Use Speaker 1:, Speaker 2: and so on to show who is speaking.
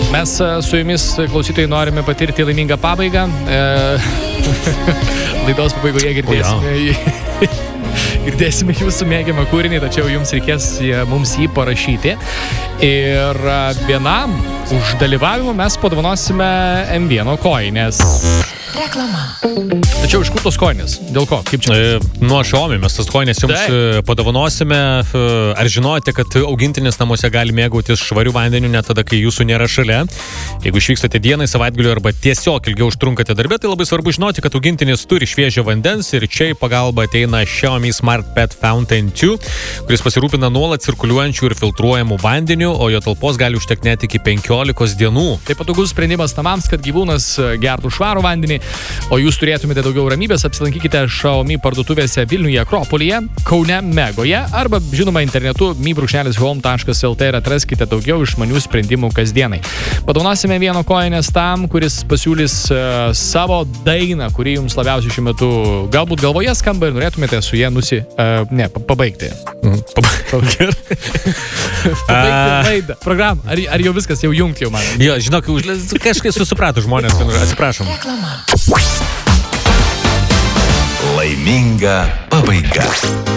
Speaker 1: Mes su jumis, klausytojai, norime patirti laimingą pabaigą. Laidos pabaigoje girdėsime jūsų mėgiamą kūrinį, tačiau jums reikės mums jį parašyti. Ir vienam už dalyvavimą mes padovanosime M1 kojines. Reklama. Tačiau iš kur tos kojinės? Dėl ko? Kaip čia?
Speaker 2: Nuo Xiaomi mes tas kojinės jums padovanosime. Ar žinote, kad augintinis namuose gali mėgautis švariu vandeniu net tada, kai jūsų nėra šalia? Jeigu išvykstate dienai, savaitgaliu arba tiesiog ilgiau užtrunkate darbę, tai labai svarbu žinoti, kad augintinis turi šviežio vandens ir čia į pagalbą ateina Xiaomi Smart Pet Fountain 2, kuris pasirūpina nuolat cirkuliuojančių ir filtruojamų vandeniu, o jo talpos gali užtekti net iki 15 dienų.
Speaker 1: Tai patogus sprendimas namams, kad gyvūnas gertų švarų vandenį, o jūs turėtumėte daugiau ramybės, apsilankykite Xiaomi parduotuvėse Vilniuje Akropolyje, Kaune Megoje arba, žinoma, internetu mi-home.lt ir atraskite daugiau išmanių sprendimų kasdienai. Padovanosime M1 kojines tam, kuris pasiūlys savo dainą, kuri jums labiausiai šiuo metu galbūt galvoje skamba ir norėtumėte su jie pabaigti. Pabaigti laidą, programą. Ar jau viskas, jau jungti jau man?
Speaker 2: Jo, žinok, kažkai susuprato žmonės, atsiprašom.
Speaker 3: Laiminga pabaiga.